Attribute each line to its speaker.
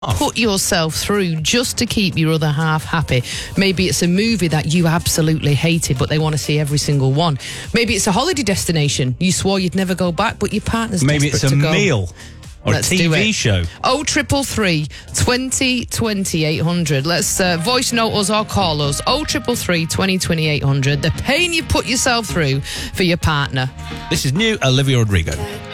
Speaker 1: put yourself through just to keep your other half happy. Maybe it's a movie that you absolutely hated, but they want to see every single one. Maybe it's a holiday destination you swore you'd never go back, but your partner's
Speaker 2: Maybe it's
Speaker 1: desperate
Speaker 2: a
Speaker 1: to go.
Speaker 2: meal or
Speaker 1: Let's
Speaker 2: a
Speaker 1: do
Speaker 2: TV
Speaker 1: it.
Speaker 2: show.
Speaker 1: 0333 20 20 800. Let's voice note us or call us. 0333 20 20 800. The pain you put yourself through for your partner.
Speaker 2: This is new Olivia Rodrigo.